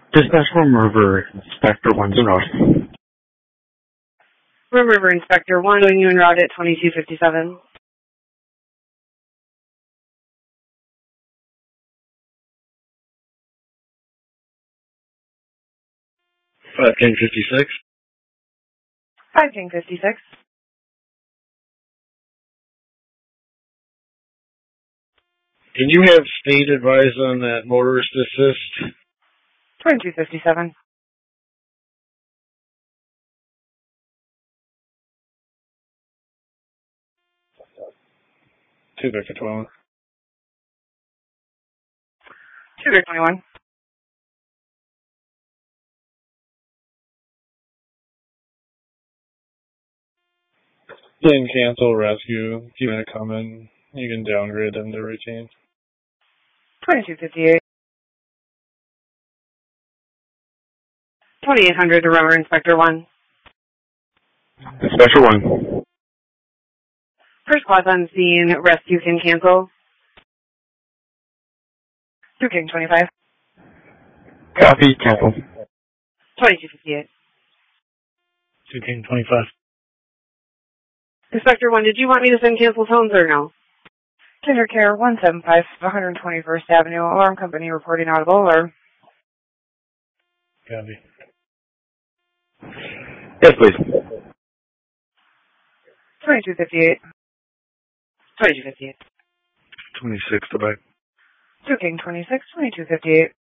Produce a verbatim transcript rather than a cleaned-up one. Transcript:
Dispatch from River Inspector one to route. From River Inspector one, doing you en route at twenty-two fifty-seven. five King fifty-six. five King fifty-six. Can you have state advise on that motorist assist? twenty-two fifty-seven. two Victor twenty-one. two Victor twenty-one. Then cancel rescue. If you want to come in, you can downgrade them to routine. twenty-two fifty-eight. twenty-eight hundred to River Inspector one. Inspector one. First class on scene, rescue can cancel. two King twenty-five. Copy, cancel. twenty-two fifty-eight. two King twenty-five. Inspector one, did you want me to send cancel tones or no? Kinder Care one seventy-five, one twenty-first Avenue, alarm company reporting audible, or? Copy. Yes, please. twenty-two fifty-eight. twenty-two fifty-eight. twenty-six to back. two King twenty-six, twenty-two fifty-eight.